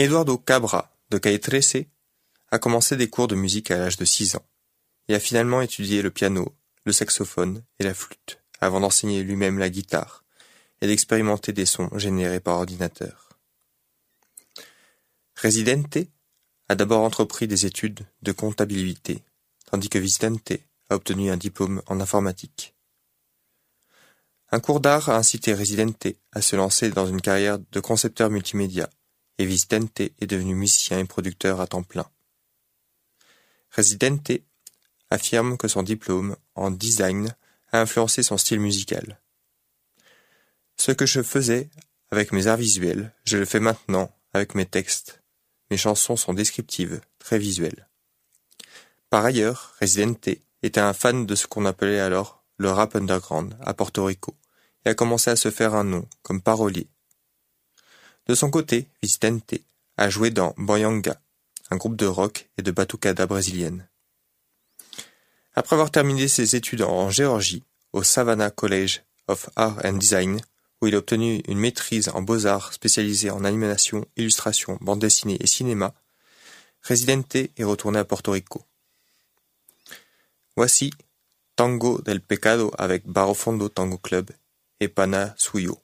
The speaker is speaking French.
Eduardo Cabra, de Calle 13, a commencé des cours de musique à l'âge de 6 ans et a finalement étudié le piano, le saxophone et la flûte, avant d'enseigner lui-même la guitare et d'expérimenter des sons générés par ordinateur. Residente a d'abord entrepris des études de comptabilité, tandis que Vicente a obtenu un diplôme en informatique. Un cours d'art a incité Residente à se lancer dans une carrière de concepteur multimédia, et Vicente est devenu musicien et producteur à temps plein. Residente affirme que son diplôme en design a influencé son style musical. Ce que je faisais avec mes arts visuels, je le fais maintenant avec mes textes. Mes chansons sont descriptives, très visuelles. Par ailleurs, Residente était un fan de ce qu'on appelait alors le rap underground à Porto Rico et a commencé à se faire un nom comme parolier. De son côté, Vicente a joué dans Boyanga, un groupe de rock et de batucada brésilienne. Après avoir terminé ses études en Géorgie, au Savannah College of Art and Design, où il a obtenu une maîtrise en beaux-arts spécialisée en animation, illustration, bande dessinée et cinéma, Residente est retourné à Porto Rico. Voici Tango del Pecado avec Barro Fondo Tango Club et Pana Suyo.